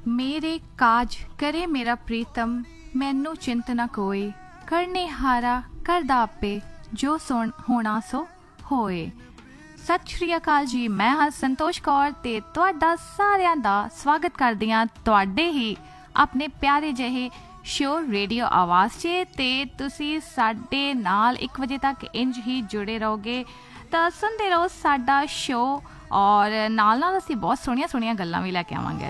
मेरे काज करे मेरा प्रीतम मैनू चिंत न कोई करने हारा करदा आपे जो सुन होना सो होए। सत श्री अकाल जी, मैं हाँ संतोष कौर ते तुहाडा सारिਆਂ ਦਾ स्वागत करदी हाँ तुहाडे ही अपने प्यारे ਜਿਹੇ शो रेडियो आवाज़ 'ਚ ਤੇ ਤੁਸੀਂ ਸਾਡੇ ਨਾਲ 1 ਵਜੇ ਤੱਕ ਇੰਜ ਹੀ ਜੁੜੇ ਰਹੋਗੇ ਤਾਂ ਸੁਣਦੇ ਰਹੋ ਸਾਡਾ ਸ਼ੋ ਔਰ ਨਾਲ ਨਾਲ ਅਸੀਂ ਬਹੁਤ ਸੋਹਣੀਆਂ ਗੱਲਾਂ ਵੀ ਲੈ ਕੇ ਆਵਾਂਗੇ।